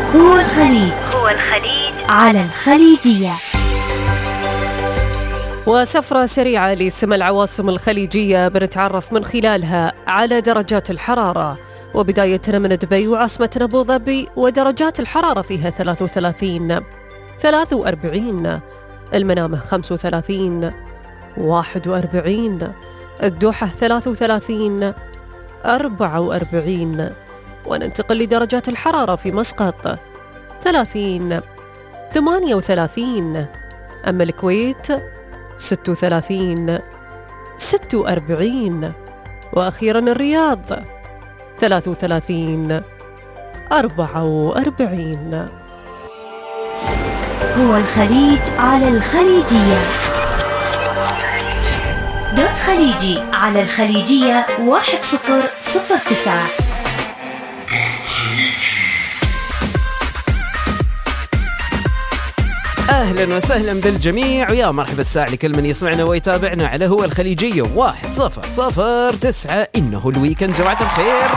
هو الخليج على الخليجية. وسفرة سريعة لسمى العواصم الخليجية بنتعرف من خلالها على درجات الحرارة، وبداية من دبي وعاصمة أبو ظبي ودرجات الحرارة فيها 33 43، المنامة 35 41، الدوحة 33 44. وننتقل لدرجات الحرارة في مسقط 30 38، أما الكويت 36 46، وأخيرا الرياض 33 44. هو الخليج على الخليجية. دوت خليجي على الخليجية 1009. أهلا وسهلا بالجميع ويا مرحبا الساعة لكل من يسمعنا ويتابعنا على هو الخليجية 1009. إنه الويكند جماعة الخير،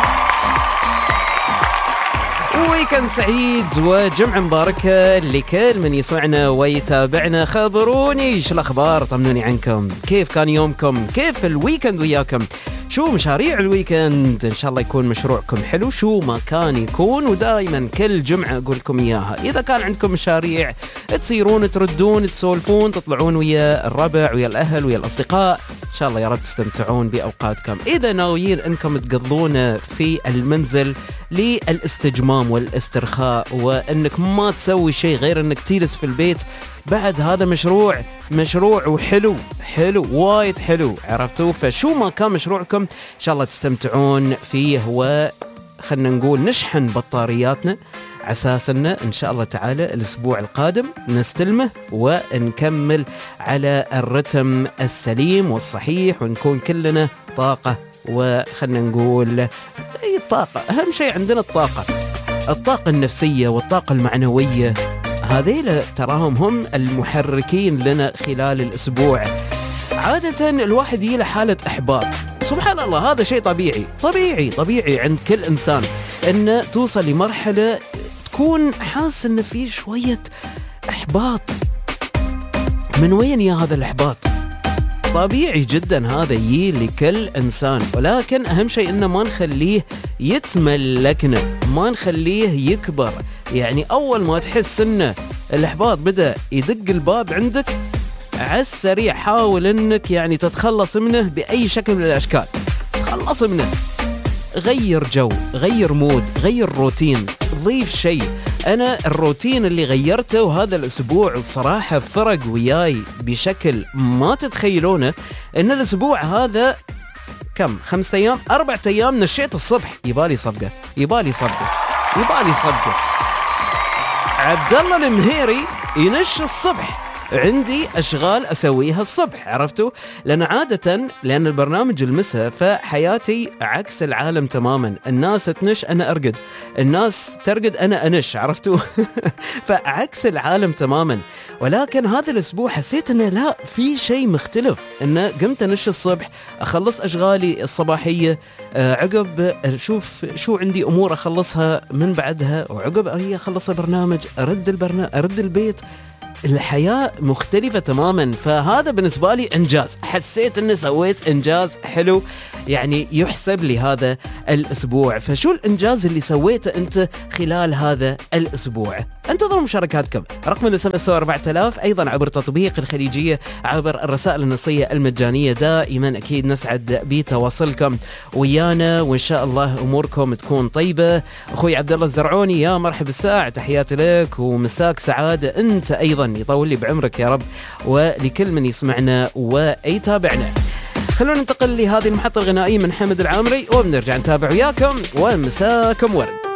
ويكند سعيد وجمعة مباركة لكل من يسمعنا ويتابعنا. خبروني ايش الأخبار، طمنوني عنكم، كيف كان يومكم، كيف الويكند وياكم، شو مشاريع الويكند؟ إن شاء الله يكون مشروعكم حلو شو ما كان يكون، ودائما كل جمعة أقول لكم إياها، إذا كان عندكم مشاريع تصيرون تردون تسولفون تطلعون ويا الربع ويا الأهل ويا الأصدقاء، إن شاء الله يا رب تستمتعون بأوقاتكم. إذا ناويين أنكم تقضون في المنزل للاستجمام والاسترخاء وأنك ما تسوي شيء غير أنك تجلس في البيت، بعد هذا مشروع وحلو وايد حلو، عرفتوا؟ فشو ما كان مشروعكم إن شاء الله تستمتعون فيه، وخلنا نقول نشحن بطارياتنا عساسنا إن شاء الله تعالى الأسبوع القادم نستلمه ونكمل على الرتم السليم والصحيح، ونكون كلنا طاقة، وخلنا نقول أي الطاقة، أهم شيء عندنا الطاقة النفسية والطاقة المعنوية، هذيلا تراهم هم المحركين لنا خلال الأسبوع. عادة الواحد يله حالة إحباط، سبحان الله، هذا شيء طبيعي عند كل إنسان، إنه توصل لمرحلة تكون حاس إن في شوية إحباط. من وين يا هذا الإحباط؟ طبيعي جدا هذا يجي لكل إنسان، ولكن أهم شيء إنه ما نخليه يتملكنا، ما نخليه يكبر. يعني أول ما تحس إنه الإحباط بدأ يدق الباب عندك، على السريع حاول إنك يعني تتخلص منه بأي شكل من الأشكال، تخلص منه، غير جو، غير مود، غير روتين، ضيف شيء. أنا الروتين اللي غيرته وهذا الأسبوع الصراحة فرق وياي بشكل ما تتخيلونه، إن الأسبوع هذا كم 5 أيام 4 أيام نشيت الصبح، يبالي صبقة عبد الله المهيري ينش الصبح، عندي أشغال أسويها الصبح، عرفتوا؟ لأن عادة لأن البرنامج المساء، فحياتي عكس العالم تماما، الناس تنش أنا أرقد، الناس ترقد أنا أنش، عرفتوا؟ فعكس العالم تماما. ولكن هذا الأسبوع حسيت أنه لا، في شيء مختلف، أنه قمت أنش الصبح، أخلص أشغالي الصباحية، عقب أشوف شو عندي أمور أخلصها من بعدها، وعقب هي أخلص البرنامج أرد البيت، الحياة مختلفة تماما. فهذا بالنسبة لي إنجاز، حسيت أني سويت إنجاز حلو يعني يحسب لي هذا الأسبوع. فشو الإنجاز اللي سويته أنت خلال هذا الأسبوع؟ انتظروا مشاركاتكم، رقم الSMS 4000، أيضا عبر تطبيق الخليجية، عبر الرسائل النصية المجانية. دائما أكيد نسعد بتواصلكم ويانا، وإن شاء الله أموركم تكون طيبة. أخوي عبد الله الزرعوني يا مرحبا الساعة، تحياتي لك ومساك سعادة، أنت أيضا يطول لي بعمرك يا رب، ولكل من يسمعنا ويتابعنا. خلونا ننتقل لهذه المحطة الغنائية من حمد العامري، وبنرجع نتابع وياكم، ومساكم ورد.